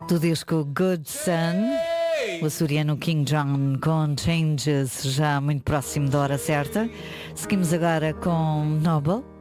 do disco Good Sun, o açoriano King John com Changes, já muito próximo da hora certa. Seguimos agora com Noble.